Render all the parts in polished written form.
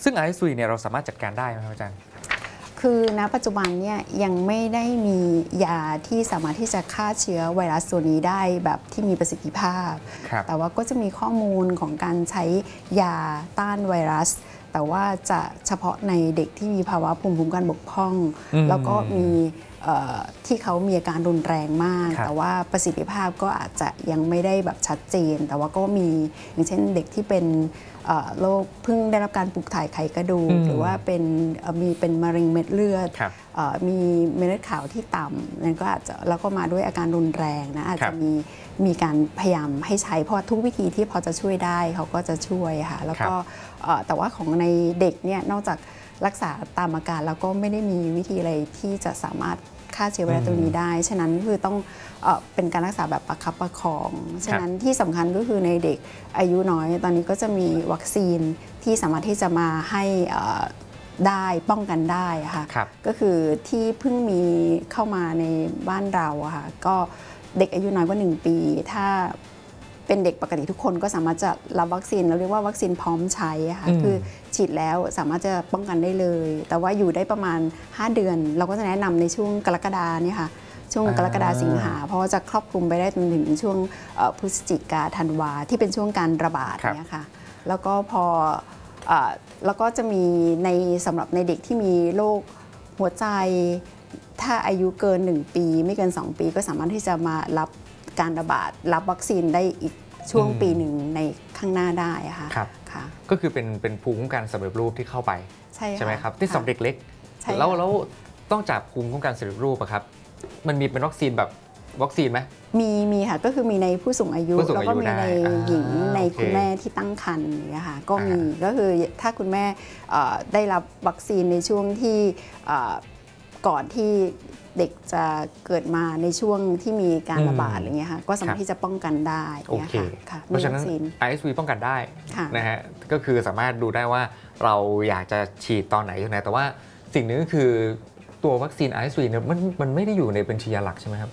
ซึ่ง RSV เนี่ยเราสามารถจัดการได้ไหมครับอาจารย์คือณปัจจุบันเนี่ยยังไม่ได้มียาที่สามารถที่จะฆ่าเชื้อไวรัสตัวนี้ได้แบบที่มีประสิทธิภาพแต่ว่าก็จะมีข้อมูลของการใช้ยาต้านไวรัสแต่ว่าจะเฉพาะในเด็กที่มีภาวะภูมิคุ้มกันบกพร่องแล้วก็มีที่เขามีอาการรุนแรงมากแต่ว่าประสิทธิภาพก็อาจจะยังไม่ได้แบบชัดเจนแต่ว่าก็มีอย่างเช่นเด็กที่เป็นโรคเพิ่งได้รับการปลูกถ่ายไขกระดูกหรือว่าเป็นมะเร็งเม็ดเลือดมีเม็ดเลือดขาวที่ต่ำนั่นก็อาจจะแล้วก็มาด้วยอาการรุนแรงนะอาจจะมีการพยายามให้ใช้เพราะทุกวิธีที่พอจะช่วยได้เขาก็จะช่วยค่ะแล้วก็แต่ว่าของในเด็กเนี่ยนอกจากรักษาตามอาการแล้วก็ไม่ได้มีวิธีอะไรที่จะสามารถฆ่าเชื้อไวรัสตัวนี้ได้ฉะนั้นคือต้องเป็นการรักษาแบบประคับประคองฉะนั้นที่สำคัญก็คือในเด็กอายุน้อยตอนนี้ก็จะมีวัคซีนที่สามารถที่จะมาให้ได้ป้องกันได้ค่ะก็คือที่เพิ่งมีเข้ามาในบ้านเราค่ะก็เด็กอายุน้อยกว่า1 ปีถ้าเป็นเด็กปกติทุกคนก็สามารถจะรับวัคซีนเราเรียกว่าวัคซีนพร้อมใช้ค่ะคือฉีดแล้วสามารถจะป้องกันได้เลยแต่ว่าอยู่ได้ประมาณ5 เดือนเราก็จะแนะนำในช่วงกรกฎาเนี่ยค่ะช่วงกรกฎาสิงหาเพราะว่าจะครอบคลุมไปได้จนถึงช่วงพฤศจิกาธันวาที่เป็นช่วงการระบาดเนี่ยค่ะแล้วก็แล้วก็จะมีสำหรับในเด็กที่มีโรคหัวใจถ้าอายุเกิน1 ปีไม่เกิน2 ปีก็สามารถที่จะมารับการระบาดรับวัคซีนได้อีกช่วงปีหนึ่งในข้างหน้าได้ค่ะค่ะก็คือเป็นภูมิคุ้มกันสำเร็จรูปที่เข้าไปใช่ไหมครับที่สำหรับเด็กเล็กแล้วต้องจากภูมิคุ้มกันสำเร็จรูปครับมันมีเป็นวัคซีนแบบวัคซีนไหมมีค่ะก็คือมีในผู้สูงอายุแล้วก็มีในหญิงในคุณแม่ที่ตั้งครรภ์เนี่ยค่ะก็มีก็คือถ้าคุณแม่ได้รับวัคซีนในช่วงที่ก่อนที่เด็กจะเกิดมาในช่วงที่มีการระบาดอะไรเงี้ยค่ะก็สามารถที่จะป้องกันได้ค่ะเพราะฉะนั้น RSV ป้องกันได้นะฮะก็คือสามารถดูได้ว่าเราอยากจะฉีดตอนไหนยังไงแต่ว่าสิ่งนึงก็คือตัววัคซีน RSV เนี่ยมันไม่ได้อยู่ในบัญชียาหลักใช่ไหมครับ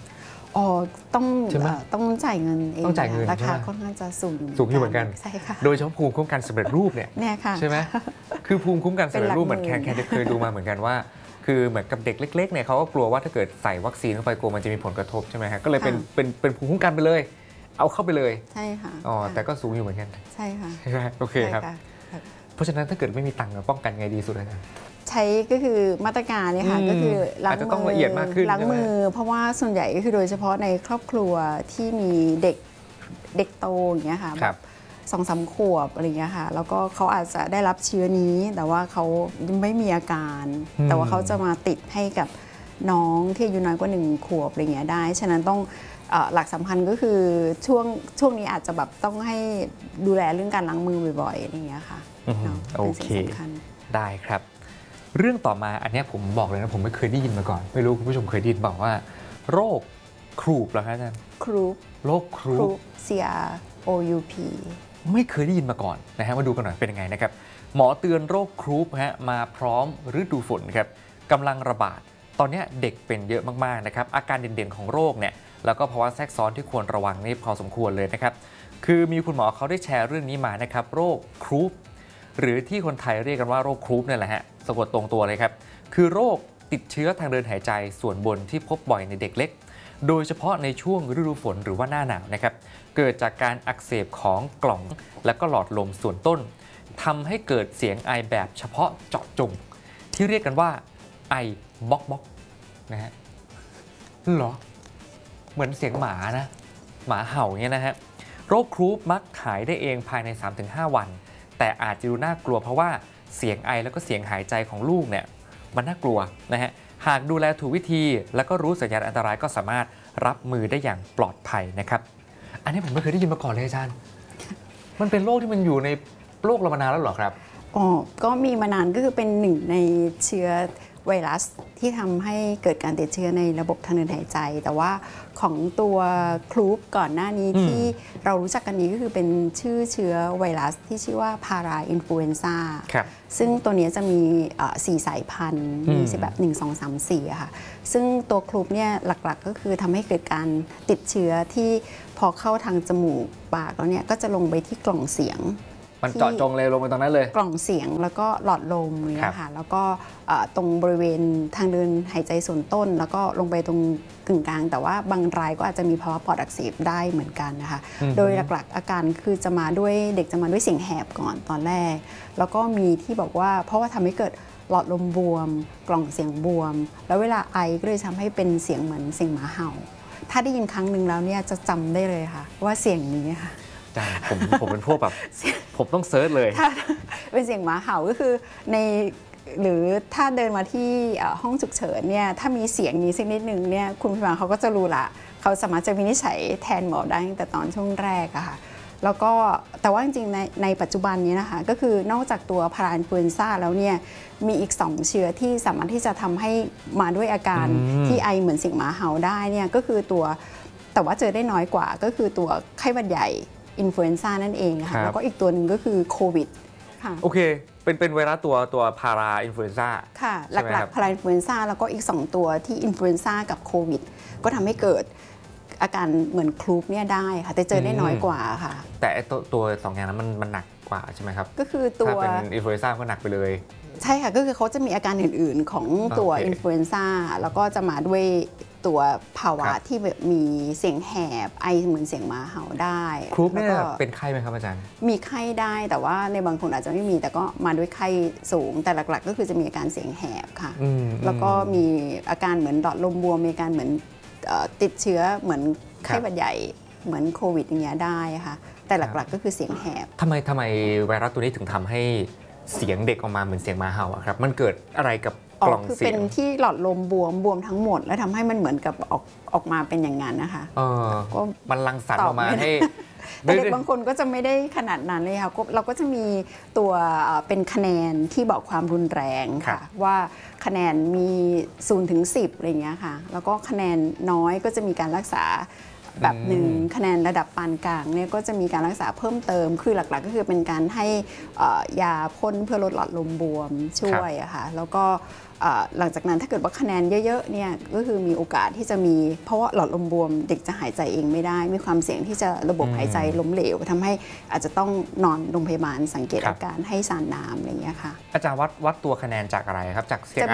ต้องจ่ายเงินเองราคาค่อนข้างจะสูงอยู่เหมือนกันใช่ค่ะโดยเฉพาะภูมิคุ้มกันสำเร็จรูปเนี่ยใช่ไหมคือภูมิคุ้มกันสำเร็จรูปเหมือนแค่จะเคยดูมาเหมือนกันว่าคือเหมือนกับเด็กเล็กๆเนี่ยเขาก็กลัวว่าถ้าเกิดใส่วัคซีนเข้าไปกลัวมันจะมีผลกระทบใช่ไหมฮะก็เลยเป็นภูมิคุ้มกันไปเลยเอาเข้าไปเลยใช่ค่ะแต่ก็สูงอยู่เหมือนกันใช่ค่ะใช่ไหมโอเคครับเพราะฉะนั้นถ้าเกิดไม่มีตังค์ป้องกันไงดีสุดเลยนะใช้ก็คือมาตรการเนี่ยค่ะก็คือล้างมือต้องละเอียดมากขึ้นล้างมือเพราะว่าส่วนใหญ่ก็คือโดยเฉพาะในครอบครัวที่มีเด็กโตอย่างเงี้ยค่ะแบบ2-3 ขวบอะไรเงี้ยค่ะแล้วก็เขาอาจจะได้รับเชื้อนี้แต่ว่าเขาไม่มีอาการแต่ว่าเขาจะมาติดให้กับน้องที่อายุน้อยกว่า1 ขวบอะไรเงี้ยได้ฉะนั้นต้องหลักสำคัญก็คือช่วงนี้อาจจะแบบต้องให้ดูแลเรื่องการล้างมือบ่อยๆอะไรเงี้ยค่ะโอเคได้ครับเรื่องต่อมาอันนี้ผมบอกเลยนะผมไม่เคยได้ยินมาก่อนไม่รู้คุณผู้ชมเคยได้ยินบอกว่าโรคครูปเหรอครับอาจารย์โรคครูป CROUP ไม่เคยได้ยินมาก่อนนะฮะมาดูกันหน่อยเป็นยังไงนะครับหมอเตือนโรคครูปฮะมาพร้อมฤดูฝนครับกำลังระบาดตอนนี้เด็กเป็นเยอะมากๆนะครับอาการเด่นๆของโรคเนี่ยแล้วก็ภาวะแทรกซ้อนที่ควรระวังนี่พอสมควรเลยนะครับคือมีคุณหมอเขาได้แชร์เรื่องนี้มานะครับโรคครูปหรือที่คนไทยเรียกกันว่าโรคครูปนี่แหละฮะสะกดตรงตัวเลยครับคือโรคติดเชื้อทางเดินหายใจส่วนบนที่พบบ่อยในเด็กเล็กโดยเฉพาะในช่วงฤดูฝนหรือว่าหน้าหนาวนะครับเกิดจากการอักเสบของกล่องและก็หลอดลมส่วนต้นทำให้เกิดเสียงไอแบบเฉพาะเจาะจงที่เรียกกันว่าไอบล็อกนะฮะเหรอเหมือนเสียงหมานะหมาเห่าเนี่ยนะฮะโรคครูปมักหายได้เองภายใน 3-5 วันแต่อาจจะดูน่ากลัวเพราะว่าเสียงไอแล้วก็เสียงหายใจของลูกเนี่ยมันน่ากลัวนะฮะหากดูแลถูกวิธีแล้วก็รู้สัญญาณอันตรายก็สามารถรับมือได้อย่างปลอดภัยนะครับอันนี้ผมไม่เคยได้ยินมาก่อนเลยอาจารย์มันเป็นโรคที่มันอยู่ในโลกเรามานานแล้วเหรอครับก็มีมานานก็คือเป็นหนึ่งในเชื้อไวรัสที่ทำให้เกิดการติดเชื้อในระบบทางเดินหายใจแต่ว่าของตัวครูปก่อนหน้านี้ที่เรารู้จักกันนี้ก็คือเป็นชื่อเชื้อไวรัสที่ชื่อว่าพาราอินฟลูเอนซ่าซึ่งตัวนี้จะมี4 สายพันธุ์มีแบบ1 2 3 4ค่ะซึ่งตัวครูปเนี่ยหลักๆก็คือทำให้เกิดการติดเชื้อที่พอเข้าทางจมูกปากแล้วเนี่ยก็จะลงไปที่กล่องเสียงมันเจาะจงเลยลงไปตรงนั้นเลยกล่องเสียงแล้วก็หลอดลมเนี่ยค่ะแล้วก็ตรงบริเวณทางเดินหายใจส่วนต้นแล้วก็ลงไปตรงกึ่งกลาง แต่ว่าบางรายก็อาจจะมีภาวะปอดอักเสบได้เหมือนกันนะคะโดยหลักๆอาการคือจะมาด้วยเด็กจะมาด้วยเสียงแหบก่อนตอนแรกแล้วก็มีที่บอกว่าเพราะว่าทำให้เกิดหลอดลมบวมกล่องเสียงบวมแล้วเวลาไอก็เลยทำให้เป็นเสียงเหมือนเสียงหมาเห่าถ้าได้ยินครั้งหนึ่งแล้วเนี่ยจะจำได้เลยค่ะว่าเสียงนี้ค่ะผมเป็นพวกแบบผมต้องเซิร์ชเลยถ้าเป็นเสียงหมาเห่าก็คือในหรือถ้าเดินมาที่ห้องฉุกเฉินเนี่ยถ้ามีเสียงนี้สักนิดนึงเนี่ยคุณพยาบาลเขาก็จะรู้ละเขาสามารถจะวินิจฉัยแทนหมอได้ตั้งแต่ตอนช่วงแรกอะค่ะแล้วก็แต่ว่าจริงๆในปัจจุบันนี้นะคะก็คือนอกจากตัวพาราอินฟลูเอนซ่าแล้วเนี่ยมีอีก2เชื้อที่สามารถที่จะทำให้มาด้วยอาการที่ไอเหมือนเสียงหมาเห่าได้เนี่ยก็คือตัวแต่ว่าเจอได้น้อยกว่าก็คือตัวไข้หวัดใหญ่อินฟลูเอนซ่านั่นเองค่ะแล้วก็อีกตัวหนึ่งก็คือโควิดค่ะโอเคเป็นไวรัสตัวพาราอินฟลูเอนซ่าค่ะหลักๆพาราอินฟลูเอนซ่าแล้วก็อีก2ตัวที่อินฟลูเอนซ่ากับโควิดก็ทำให้เกิดอาการเหมือนครูปเนี่ยได้ค่ะแต่เจอได้น้อยกว่าค่ะแต่ตัว2อย่างนั้นมันหนักกว่าใช่ไหมครับก็คือตัวถ้าเป็นอินฟลูเอนซ่าก็หนักไปเลยใช่ค่ะก็คือเขาจะมีอาการอื่นๆของตัวอินฟลูเอนซ่าแล้วก็จะมาด้วยตัวภาวะที่แบบมีเสียงแหบไอเหมือนเสียงหมาเห่าได้ครูปเนี่ยเป็นไข้ไหมครับอาจารย์มีไข้ได้แต่ว่าในบางคนอาจจะไม่มีแต่ก็มาด้วยไข้สูงแต่หลักๆก็คือจะมีอาการเสียงแหบค่ะแล้วก็มีอาการเหมือนหลอดลมบวมมีอาการเหมือนติดเชื้อเหมือนไข้หวัดใหญ่เหมือนโควิดอย่างเงี้ยได้ค่ะแต่หลักๆก็คือเสียงแหบทำไมไวรัสตัวนี้ถึงทำให้เสียงเด็กออกมาเหมือนเสียงหมาเห่าครับมันเกิดอะไรกับกล่องเสียงคือเป็นที่หลอดลมบวมทั้งหมดแล้วทำให้มันเหมือนกับออกมาเป็นอย่างนั้นนะคะก็มันรังสรรค์ออกมาให้แต่เด็กบางคนก็จะไม่ได้ขนาดนั้นเลยค่ะเราก็จะมีตัวเป็นคะแนนที่บอกความรุนแรงค่ะว่าคะแนนมี0 ถึง 10อะไรเงี้ยค่ะแล้วก็คะแนนน้อยก็จะมีการรักษาแบบหนึ่งคะแนนระดับปานกลางเนี่ยก็จะมีการรักษาเพิ่มเติมคือหลักๆก็คือเป็นการให้ยาพ่นเพื่อลดหลอดลมบวมช่วยอะค่ะแล้วก็หลังจากนั้นถ้าเกิดว่าคะแนนเยอะๆเนี่ยก็คือมีโอกาสที่จะมีเพราะว่าหลอดลมบวมเด็กจะหายใจเองไม่ได้มีความเสี่ยงที่จะระบบหายใจล้มเหลวทำให้อาจจะต้องนอนโรงพยาบาลสังเกตอาการให้สารน้ำอะไรอย่างเงี้ยค่ะอาจารย์วัดตัวคะแนนจากอะไรครับจากเสียงไอ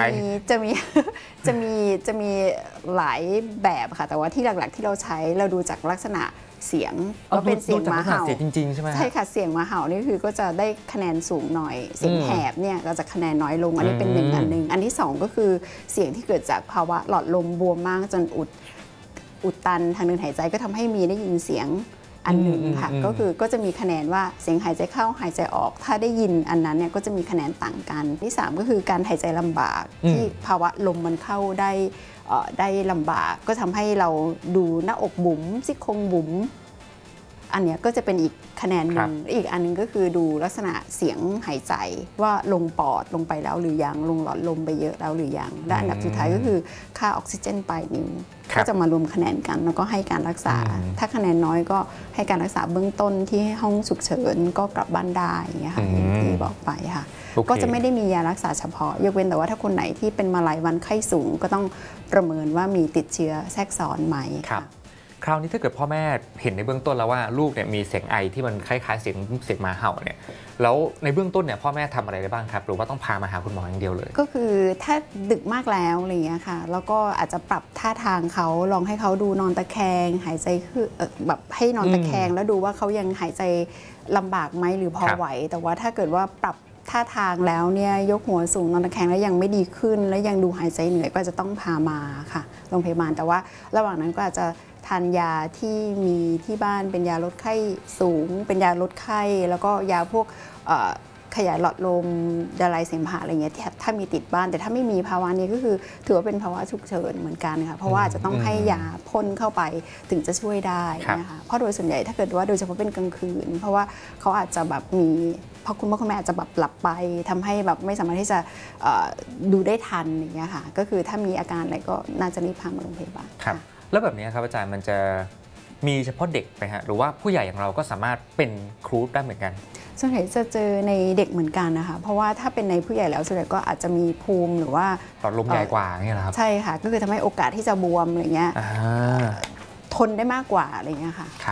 จะมีหลายแบบค่ะแต่ว่าที่หลักๆที่เราใช้เราดูจากลักษณะเสียงว่าเป็นเสียงหมาเห่าจริงๆใช่ไหมใช่ค่ะเสียงหมาเห่านี่คือก็จะได้คะแนนสูงหน่อยเสียงแหบเนี่ยเราจะคะแนนน้อยลงอันนี้เป็น1 อันหนึ่งอันที่2ก็คือเสียงที่เกิดจากภาวะหลอดลมบวมมากจนอุดตันทางเดินหายใจก็ทำให้มีได้ยินเสียงอันหนึ่งค่ะก็จะมีคะแนนว่าเสียงหายใจเข้าหายใจออกถ้าได้ยินอันนั้นเนี่ยก็จะมีคะแนนต่างกันที่3ก็คือการหายใจลำบากที่ภาวะลมมันเข้าได้ลำบากก็ทำให้เราดูหน้าอกบุ๋มซี่โครงบุ๋มอันนี้ก็จะเป็นอีกคะแนนหนึ่งอีกอันนึงก็คือดูลักษณะเสียงหายใจว่าลงปอดลงไปแล้วหรือยังลงหลอดลมไปเยอะแล้วหรือยังและอันดับสุดท้ายก็คือค่าออกซิเจนปลายนิ้วก็จะมารวมคะแนนกันแล้วก็ให้การรักษาถ้าคะแนนน้อยก็ให้การรักษาเบื้องต้นที่ห้องฉุกเฉินก็กลับบ้านได้อย่างเงี้ยค่ะที่บอกไปค่ะก็จะไม่ได้มียารักษาเฉพาะยกเว้นแต่ว่าถ้าคนไหนที่เป็นมาหลายวันไข้สูงก็ต้องประเมินว่ามีติดเชื้อแทรกซ้อนไหมค่ะคราวนี้ถ้าเกิดพ่อแม่เห็นในเบื้องต้นแล้วว่าลูกเนี่ยมีเสียงไอที่มันคล้ายๆเสียงหมาเห่าเนี่ยแล้วในเบื้องต้นเนี่ยพ่อแม่ทำอะไรได้บ้างครับหรือว่าต้องพามาหาคุณหมออย่างเดียวเลยก็คือถ้าดึกมากแล้วอะไรเงี้ยค่ะแล้วก็อาจจะปรับท่าทางเขาลองให้เขาดูนอนตะแคงหายใจคือแบบให้นอนตะแคงแล้วดูว่าเขายังหายใจลำบากไหมหรือพอไหวแต่ว่าถ้าเกิดว่าปรับท่าทางแล้วเนี่ยยกหัวสูงนอนตะแคงแล้วยังไม่ดีขึ้นแล้วยังดูหายใจเหนื่อยก็จะต้องพามาค่ะโรงพยาบาลแต่ว่าระหว่างนั้นก็อาจจะทานยาที่มีที่บ้านเป็นยาลดไข้สูงเป็นยาลดไข้แล้วก็ยาพวกขยายหลอดลมดาไลเสมหะอะไรเงี้ยถ้ามีติดบ้านแต่ถ้าไม่มีภาวะนี้ก็คือถือว่าเป็นภาวะฉุกเฉินเหมือนกันค่ะเพราะว่าจะต้องให้ยาพ่นเข้าไปถึงจะช่วยได้นะคะเพราะโดยส่วนใหญ่ถ้าเกิดว่าโดยเฉพาะเป็นกลางคืนเพราะว่าเขาอาจจะแบบมีเพราะคุณพ่อคุณแม่อาจจะแบบหลับไปทำให้แบบไม่สามารถที่จะดูได้ทันอย่างเงี้ยค่ะก็คือถ้ามีอาการอะไรก็น่าจะรีบพามาโรงพยาบาลครับแล้วแบบนี้ครับอาจารย์มันจะมีเฉพาะเด็กไหมฮะหรือว่าผู้ใหญ่อย่างเราก็สามารถเป็นครูได้เหมือนกันส่วนใหญ่จะเจอในเด็กเหมือนกันนะคะเพราะว่าถ้าเป็นในผู้ใหญ่แล้วส่วนใหญ่ก็อาจจะมีภูมิหรือว่าหลอดลมใหญ่กว่าเนี่ยครับใช่ค่ะก็คือทำให้โอกาสที่จะบวมอะไรเงี้ยทนได้มากกว่าอะไรเงี้ยค่ะครับ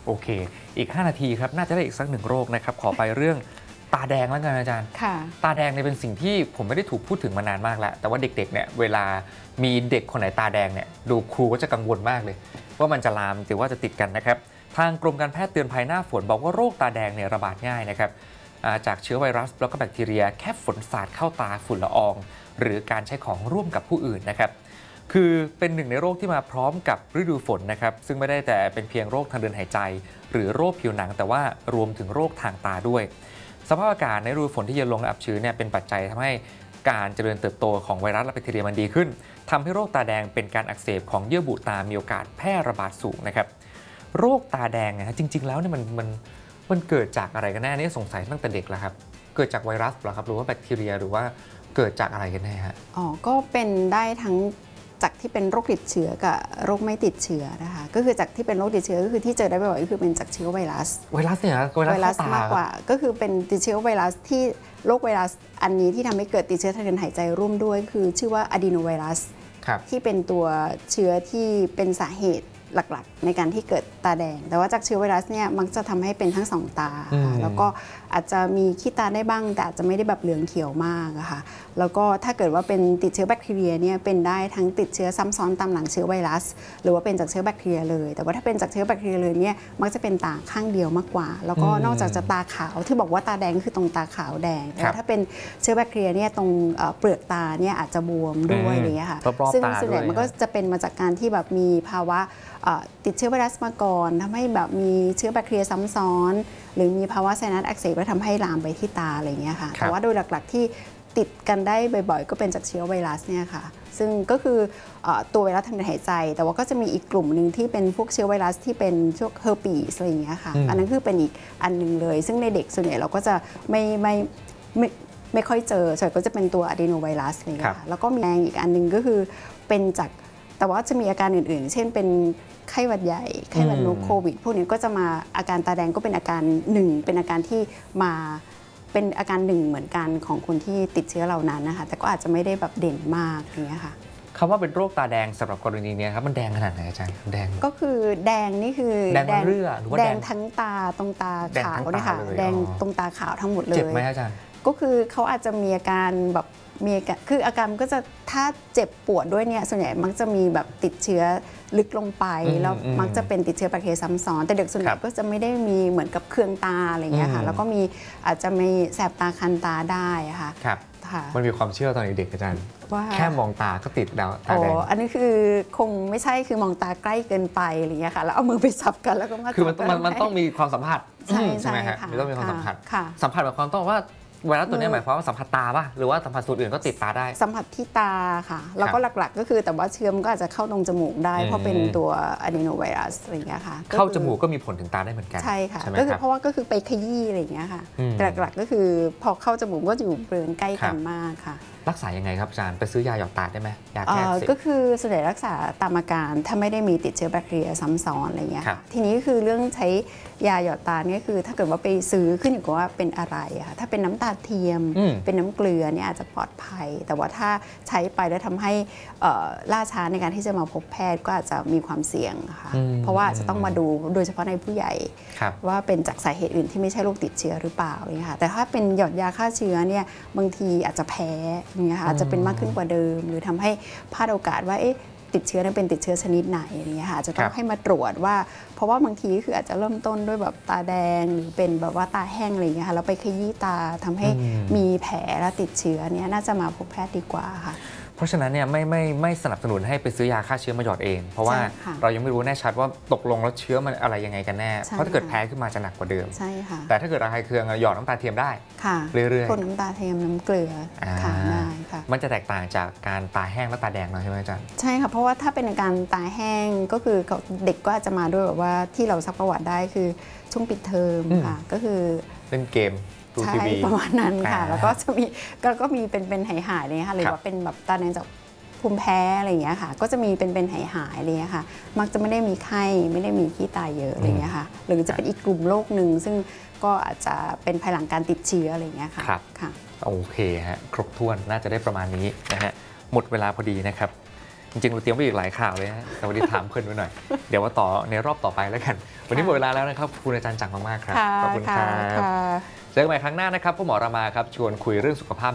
โอเคอีก5นาทีครับน่าจะได้อีกสัก1โรคนะครับขอไปเรื่องตาแดงแล้วกันอาจารย์ตาแดงเนี่ยเป็นสิ่งที่ผมไม่ได้ถูกพูดถึงมานานมากแล้วแต่ว่าเด็กๆเนี่ยเวลามีเด็กคนไหนตาแดงเนี่ยดูครูก็จะกังวลมากเลยว่ามันจะลามหรือว่าจะติดกันนะครับทางกรมการแพทย์เตือนภัยหน้าฝนบอกว่าโรคตาแดงเนี่ยระบาดง่ายนะครับจากเชื้อไวรัสแล้วก็แบคทีเรียแค่ฝนสาดเข้าตาฝุ่นละอองหรือการใช้ของร่วมกับผู้อื่นนะครับคือเป็นหนึ่งในโรคที่มาพร้อมกับฤดูฝนนะครับซึ่งไม่ได้แต่เป็นเพียงโรคทางเดินหายใจหรือโรคผิวหนังแต่ว่ารวมถึงโรคทางตาด้วยสภาพอากาศในฤดูฝนที่เย็นลงและอับชื้นเนี่ยเป็นปัจจัยทำให้การเจริญเติบโตของไวรัสและแบคทีเรียมันดีขึ้นทำให้โรคตาแดงเป็นการอักเสบของเยื่อบุตามีโอกาสแพร่ระบาดสูงนะครับโรคตาแดงนะจริงๆแล้วเนี่ยมันเกิดจากอะไรกันแน่นี่สงสัยตั้งแต่เด็กแล้วครับเกิดจากไวรัสเหรอครับหรือว่าแบคทีเรียหรือว่าเกิดจากอะไรกันแน่ฮะก็เป็นได้ทั้งจากที่เป็นโรคติดเชื้อกับโรคไม่ติดเชื้อนะคะก็คือจากที่เป็นโรคติดเชื้อก็คือที่เจอได้บ่อยๆก็คือเป็นจากเชื้อไวรัสเนี่ยไวรัสมากกว่าก็คือเป็นติดเชื้อไวรัสที่โรคไวรัสอันนี้ที่ทำให้เกิดติดเชื้อทางเดินหายใจร่วมด้วยคือชื่อว่าอะดีโนไวรัสที่เป็นตัวเชื้อที่เป็นสาเหตุหลักๆในการที่เกิดตาแดงแต่ว่าจากเชื้อไวรัสเนี่ยมักจะทำให้เป็นทั้ง2 ตาแล้วก็อาจจะมีขี้ตาได้บ้างแต่อาจจะไม่ได้แบบเหลืองเขียวมากอะค่ะแล้วก็ถ้าเกิดว่าเป็นติดเชื้อแบคทีเรียเนี่ยเป็นได้ทั้งติดเชื้อซ้ำซ้อนตามหลังเชื้อไวรัสหรือว่าเป็นจากเชื้อแบคทีเรียเลยแต่ว่าถ้าเป็นจากเชื้อแบคทีเรียเลยเนี่ยมักจะเป็นตาข้างเดียวมากกว่าแล้วก็นอกจากจะตาขาวที่บอกว่าตาแดงคือตรงตาขาวแดงแต่ถ้าเป็นเชื้อแบคทีเรียเนี่ยตรงเปลือกตาเนี่ยอาจจะบวมด้วยอะไรอย่างเงี้ยค่ะซึ่งส่วนใหญ่มันก็จะเป็นมาจากการที่แบบมีภาวะติดเชื้อไวรัสมาก่อนทำให้แบบมีเชื้อแบคทีเรียซ้ำซ้อนหรือมีภาวะไซนัสอักเสบแล้วทำให้ลามไปที่ตาอะไรอย่างเงี้ยค่ะแต่ว่าโดยหลักๆที่ติดกันได้บ่อยๆก็เป็นจากเชื้อไวรัสเนี่ยค่ะซึ่งก็คือตัวไวรัสทางเดินหายใจแต่ว่าก็จะมีอีกกลุ่มหนึ่งที่เป็นพวกเชื้อไวรัสที่เป็นพวกเฮอร์ปีสอะไรอย่างเงี้ยค่ะอันนั้นคือเป็นอีกอันนึงเลยซึ่งในเด็กส่วนใหญ่เราก็จะไม่ค่อยเจอส่วนก็จะเป็นตัวอะดีโนไวรัสอะไรอย่างเงี้ยแล้วก็มีแรงอีกอันนึงก็คือเป็นจากแต่ว่าจะมีอาการอื่นๆเช่นเป็นไข้หวัดใหญ่ไข้หวัดนกโควิดพวกนี้ก็จะมาอาการตาแดงก็เป็นอาการหนึ่งเป็นอาการที่มาเป็นอาการหนึ่งเหมือนกันของคนที่ติดเชื้อเหล่านั้นนะคะแต่ก็อาจจะไม่ได้แบบเด่นมากอย่างเงี้ยค่ะคำว่าเป็นโรคตาแดงสำหรับกรณีนี้ครับมันแดงขนาดไหนอาจารย์แดงก็คือแดงนี่คือแดงเรือหรือว่าแดงทั้งตาตรงตาขาวเนี่ยค่ะแดงตรงตาขาวทั้งหมดเลยเจ็บไหมอาจารย์ก็คือเขาอาจจะมีอาการแบบมีคืออาการก็จะถ้าเจ็บปวดด้วยเนี่ยส่วนใหญ่มักจะมีแบบติดเชื้อลึกลงไปแล้วมักจะเป็นติดเชื้อแบคทีเรียซ้ำซ้อนแต่เด็กส่วนใหญ่ก็จะไม่ได้มีเหมือนกับเคืองตาอะไรเงี้ยค่ะแล้วก็มีอาจจะมีแสบตาคันตาได้ค่ะมันมีความเชื่อตอนเด็กๆอาจารย์ว่าแค่มองตาก็ติดแล้วตาแดงอันนี้คือคงไม่ใช่คือมองตาใกล้เกินไปอะไรเงี้ยค่ะแล้วเอามือไปสับกันแล้วก็มาคือมันต้องมีความสัมผัสใช่ไหมครับมันต้องมีความสัมผัสสัมผัสแบบความต้องว่าไวรัสตัวนี้หมายความว่าสัมผัสตาป่ะหรือว่าสัมผัสส่วนอื่นก็ติดตาได้สัมผัสที่ตาค่ะแล้วก็หลักๆก็คือแต่ว่าเชื้อมันก็อาจจะเข้าตรงจมูกได้เพราะเป็นตัวอะดีโนไวรัสอะไรอย่างเงี้ยค่ะเข้าจมูกก็มีผลถึงตาได้เหมือนกันใช่ค่ะก็คือเพราะว่าก็คือไปขยี้อะไรอย่างเงี้ยค่ะแต่หลักๆก็คือพอเข้าจมูกก็อยู่บริเวณใกล้กันมากค่ะรักษายังไงครับอาจารย์ไปซื้อยาหยอดตาได้ไหมยาแก้อักเสบก็คือส่วนใหญ่รักษาตามอาการถ้าไม่ได้มีติดเชื้อแบคทีเรียซ้ำซ้อนอะไรเงี้ยทีนี้คือเรื่องใช้ยาหยอดตาเนี่ยคือถ้าเกิดว่าไปซื้อขึ้นอยู่กับว่าเป็นอะไรถ้าเป็นน้ำตาเทียมเป็นน้ำเกลือเนี่ยอาจจะปลอดภัยแต่ว่าถ้าใช้ไปแล้วทำให้ล่าช้าในการที่จะมาพบแพทย์ก็อาจจะมีความเสี่ยงค่ะเพราะว่าจะต้องมาดูโดยเฉพาะในผู้ใหญ่ว่าเป็นจากสาเหตุอื่นที่ไม่ใช่โรคติดเชื้อหรือเปล่าเนี่ยค่ะแต่ถ้าเป็นหยอดยาฆ่าเชื้อเนี่ยบางทีอาจจะแพ้เนี่ยค่ะอาจจะเป็นมากขึ้นกว่าเดิมหรือทำให้พลาดโอกาสว่าติดเชื้อนั้นเป็นติดเชื้อชนิดไหนอย่างเงี้ยค่ะจะต้องให้มาตรวจว่าเพราะว่าบางทีคืออาจจะเริ่มต้นด้วยแบบตาแดงหรือเป็นแบบว่าตาแห้งอะไรอย่างเงี้ยค่ะแล้วไปขยี้ตาทำให้มีแผลแล้วติดเชื้อเนี่ยน่าจะมาพบแพทย์ดีกว่าค่ะเพราะฉะนั้นเนี่ยไม่สนับสนุนให้ไปซื้อยาฆ่าเชื้อมาหยอดเองเพราะว่าเรายังไม่รู้แน่ชัดว่าตกลงแล้วเชื้อมันอะไรยังไงกันแน่เพราะถ้าเกิดแพ้ขึ้นมาจะหนักกว่าเดิมใช่ค่ะแต่ถ้าเกิดระคายเคืองหยอดน้ำตาเทียมได้เรื่อยๆพ่นน้ำตาเทียมน้ำเกลือได้ค่ะมันจะแตกต่างจากการตาแห้งและตาแดงเนาะใช่ไหมอาจารย์ใช่ค่ะเพราะว่าถ้าเป็นอาการตาแห้งก็คือเด็กก็อาจจะมาด้วยแบบว่าที่เราซักประวัติได้คือช่วงปิดเทอมค่ะก็คือเล่นเกมใช่ประมาณนั้นค่ะแล้วก็จะมีก็มีเป็นหายๆเลยค่ะหรือว่าเป็นแบบตาแดงจากภูมิแพ้อะไรอย่างเงี้ยค่ะก็จะมีเป็นหายๆอะไรเงี้ยค่ะมักจะไม่ได้มีไข้ไม่ได้มีขี้ตาเยอะอะไรเงี้ยค่ะหรือจะเป็นอีกกลุ่มโรคหนึ่งซึ่งก็อาจจะเป็นภายหลังการติดเชื้ออะไรเงี้ยค่ะค่ะโอเคฮะครบถ้วนน่าจะได้ประมาณนี้นะฮะหมดเวลาพอดีนะครับจริงๆเราเตรียมไว้อีกหลายข่าวเลยนะแต่วันนี้ถามเพลินไว้หน่อย เดี๋ยวว่าต่อในรอบต่อไปแล้วกัน วันนี้หมดเวลาแล้วนะครับคุณอาจารย์จังมากๆครับขอบคุณครับเจอกันใหม่ครั้งหน้านะครับพ่อหมอรามาครับชวนคุยเรื่องสุขภาพ